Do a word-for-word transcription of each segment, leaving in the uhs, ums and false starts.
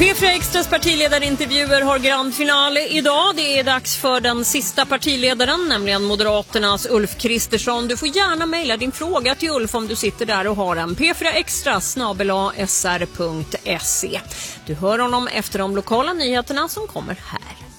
P fyra Extras partiledarintervjuer har grand final idag. Det är dags för den sista partiledaren, nämligen Moderaternas Ulf Kristersson. Du får gärna mejla din fråga till Ulf om du sitter där och har en. P fyra Extra snabel-a s r punkt se. Du hör honom efter de lokala nyheterna som kommer här.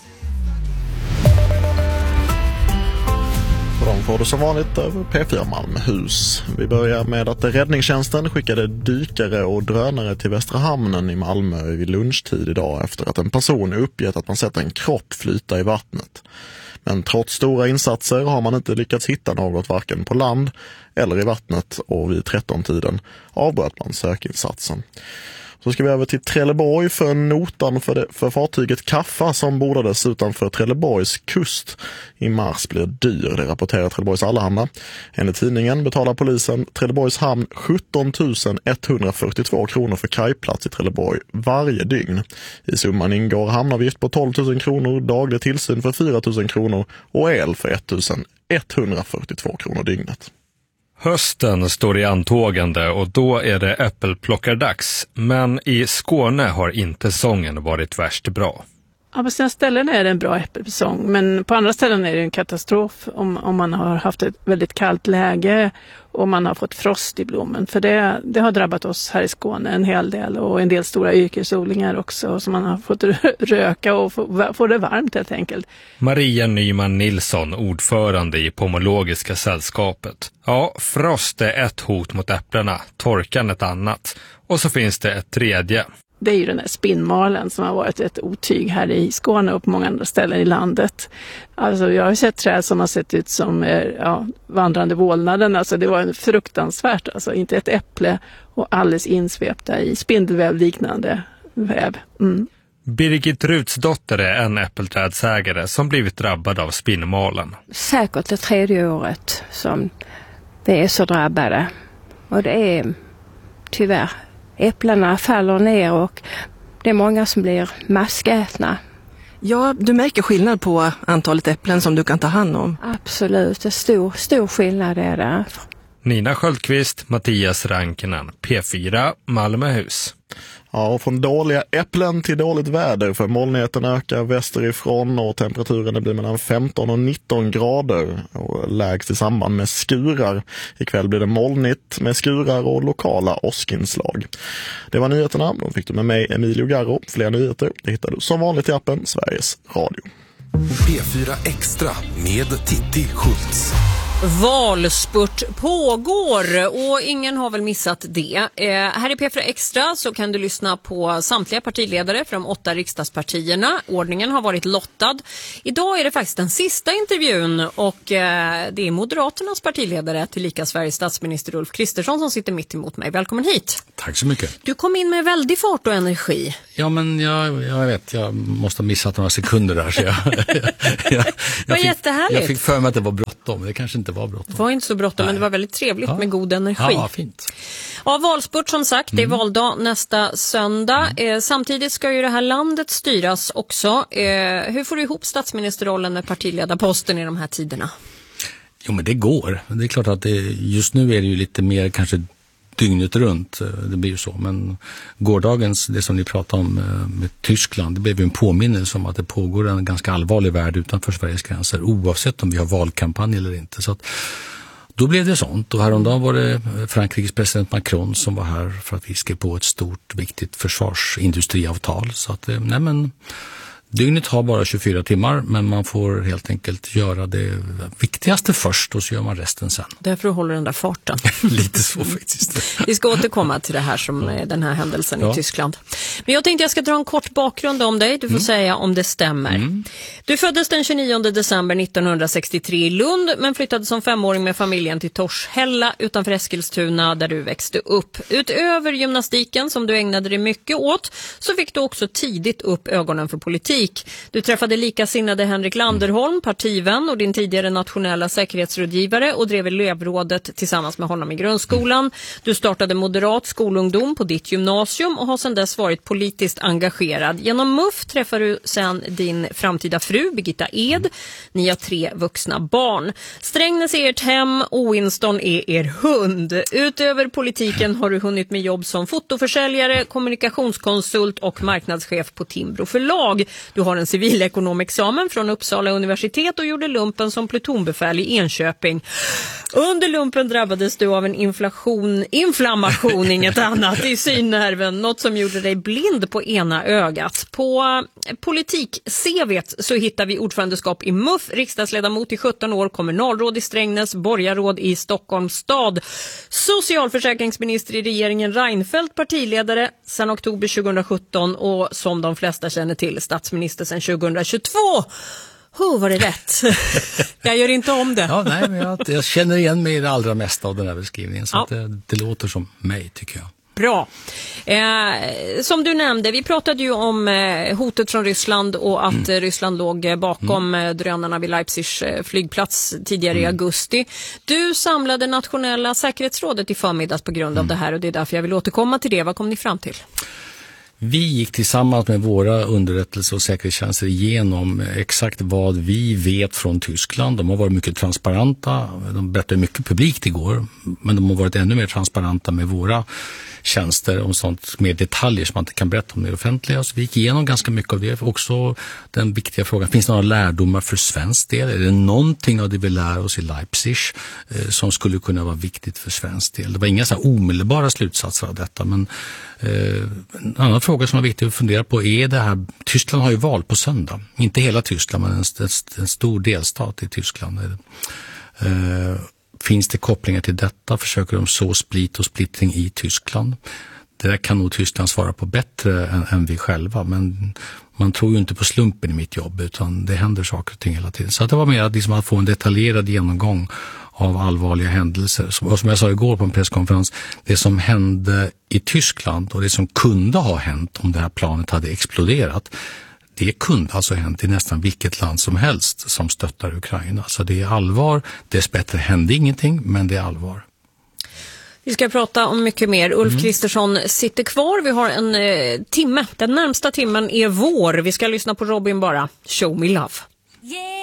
De får det som vanligt över P fyra Malmöhus. Vi börjar med att räddningstjänsten skickade dykare och drönare till Västra hamnen i Malmö vid lunchtid idag efter att en person uppgett att man sett en kropp flyta i vattnet. Men trots stora insatser har man inte lyckats hitta något varken på land eller i vattnet, och vid tretton-tiden avbröt man sökinsatsen. Så ska vi över till Trelleborg, för notan för, det, för fartyget Kaffa som bordades utanför Trelleborgs kust i mars blir dyr, det rapporterar Trelleborgs Allehanda. Enligt tidningen betalar polisen Trelleborgs hamn sjutton tusen etthundrafyrtiotvå kronor för kajplats i Trelleborg varje dygn. I summan ingår hamnavgift på tolv tusen kronor, daglig tillsyn för fyra tusen kronor och el för ett tusen etthundrafyrtiotvå kronor dygnet. Hösten står i antågande och då är det äppelplockardags. Men i Skåne har inte säsongen varit värst bra. Ja, på sina ställen är det en bra äppelsäsong, men på andra ställen är det en katastrof om, om man har haft ett väldigt kallt läge och man har fått frost i blommen. För det, det har drabbat oss här i Skåne en hel del, och en del stora yrkesodlingar också, så man har fått röka och få, få det varmt helt enkelt. Maria Nyman Nilsson, ordförande i Pomologiska sällskapet. Ja, frost är ett hot mot äpplena, torkan ett annat. Och så finns det ett tredje. Det är ju den här spinnmalen som har varit ett otyg här i Skåne och på många andra ställen i landet. Alltså jag har sett träd som har sett ut som ja, vandrande vålnaden. Alltså det var fruktansvärt. Alltså inte ett äpple och alldeles insvepta i spindelväv liknande väv. Mm. Birgit Rutsdotter är en äppelträdsägare som blivit drabbad av spinnmalen. Säkert det tredje året som det är så drabbade. Och det är tyvärr. Äpplena faller ner och det är många som blir maskätna. Ja, du märker skillnad på antalet äpplen som du kan ta hand om. Absolut, det är stor, stor skillnad är det. Nina Sköldqvist, Mattias Rankinen, P fyra Malmöhus. Ja, och från dåliga äpplen till dåligt väder, för molnigheten ökar västerifrån och temperaturen blir mellan femton och nitton grader och lägst i samband med skurar. Ikväll blir det molnigt med skurar och lokala åskinslag. Det var nyheterna, de fick du med mig Emilio Garro. Fler nyheter det hittar du som vanligt i appen Sveriges Radio. P fyra Extra med Titti Schultz. Valspurt pågår och ingen har väl missat det. Eh, här i P fyra Extra så kan du lyssna på samtliga partiledare från de åtta riksdagspartierna. Ordningen har varit lottad. Idag är det faktiskt den sista intervjun och eh, det är Moderaternas partiledare tillika Sveriges statsminister Ulf Kristersson som sitter mitt emot mig. Välkommen hit. Tack så mycket. Du kom in med väldig fart och energi. Ja, men jag, jag vet, jag måste ha missat några sekunder där. Så jag, jag, jag, Vad jag, fick, jättehärligt. jag fick för mig att det var bråttom. Det kanske inte var bråttom. Det var inte så bråttom, men det var väldigt trevligt ja. med god energi. Ja, fint. Ja, valspurt som sagt, det är mm. valdag nästa söndag. Mm. Eh, samtidigt ska ju det här landet styras också. Eh, hur får du ihop statsministerrollen med partiledarposten i de här tiderna? Jo, men det går. Det är klart att det, just nu är det ju lite mer kanske dygnet runt, det blir ju så. Men gårdagens, det som ni pratade om med Tyskland, det blev ju en påminnelse om att det pågår en ganska allvarlig värld utanför Sveriges gränser, oavsett om vi har valkampanj eller inte. Så att då blev det sånt. Och häromdagen var det Frankrikes president Macron som var här för att vi skrev på ett stort, viktigt försvarsindustriavtal. Så att, nej men... Dygnet har bara tjugofyra timmar, men man får helt enkelt göra det viktigaste först och så gör man resten sen. Därför håller den där farten. Lite så faktiskt. Vi ska återkomma till det här som är den här händelsen ja. i Tyskland. Men jag tänkte jag ska dra en kort bakgrund om dig. Du får mm. säga om det stämmer. Mm. Du föddes den tjugonionde december nittonhundrasextiotre i Lund, men flyttade som femåring med familjen till Torshälla utanför Eskilstuna där du växte upp. Utöver gymnastiken som du ägnade dig mycket åt så fick du också tidigt upp ögonen för politik. politik. Du träffade likasinnade Henrik Landerholm, partivän och din tidigare nationella säkerhetsrådgivare och drev elevrådet tillsammans med honom i grundskolan. Du startade moderat skolungdom på ditt gymnasium och har sedan dess varit politiskt engagerad. Genom M U F träffar du sedan din framtida fru Birgitta Ed. Ni har tre vuxna barn. Strängnäs är ert hem och Winston är er hund. Utöver politiken har du hunnit med jobb som fotoförsäljare, kommunikationskonsult och marknadschef på Timbro förlag. Du har en civilekonomexamen från Uppsala universitet och gjorde lumpen som plutonbefäl i Enköping. Under lumpen drabbades du av en inflation, inflammation, inget annat, i synnerven, något som gjorde dig blind på ena ögat. På politik-C V:t så hittar vi ordförandeskap i M U F, riksdagsledamot i sjutton år, kommunalråd i Strängnäs, borgarråd i Stockholms stad, socialförsäkringsminister i regeringen Reinfeldt, partiledare sedan oktober tjugohundrasjutton och som de flesta känner till, statsminister sedan tjugohundratjugotvå. Hur var det rätt? Jag gör inte om det. Ja, nej, men jag, jag känner igen mig i det allra mesta av den här beskrivningen. Så ja. att det, det låter som mig, tycker jag. Bra. Eh, som du nämnde, vi pratade ju om eh, hotet från Ryssland och att mm. Ryssland låg bakom mm. drönarna vid Leipzigs eh, flygplats tidigare mm. i augusti. Du samlade nationella säkerhetsrådet i förmiddags på grund av mm. det här och det är därför jag vill återkomma till det. Vad kom ni fram till? Vi gick tillsammans med våra underrättelse- och säkerhetstjänster igenom exakt vad vi vet från Tyskland. De har varit mycket transparenta, de berättade mycket publikt igår, men de har varit ännu mer transparenta med våra tjänster om sånt med detaljer som man inte kan berätta om det offentliga. Så vi gick igenom ganska mycket av det. Också den viktiga frågan, finns det några lärdomar för svensk del? Är det någonting av det vi lär oss i Leipzig eh, som skulle kunna vara viktigt för svensk del? Det var inga så här omedelbara slutsatser av detta, men eh, en annan fråga som är viktig att fundera på är det här, Tyskland har ju val på söndag. Inte hela Tyskland, men en, en, en stor delstat i Tyskland. Eh, Finns det kopplingar till detta? Försöker de så split och splittring i Tyskland? Det där kan nog Tyskland svara på bättre än, än vi själva. Men man tror ju inte på slumpen i mitt jobb, utan det händer saker och ting hela tiden. Så att det var mer att, liksom att få en detaljerad genomgång av allvarliga händelser. Och som jag sa igår på en presskonferens, det som hände i Tyskland och det som kunde ha hänt om det här planet hade exploderat, det kunde alltså hänt i nästan vilket land som helst som stöttar Ukraina. Så det är allvar. Dessbättre hände ingenting, men det är allvar. Vi ska prata om mycket mer. Ulf mm. Kristersson sitter kvar. Vi har en eh, timme. Den närmsta timmen är vår. Vi ska lyssna på Robin bara. Show me love. Yeah.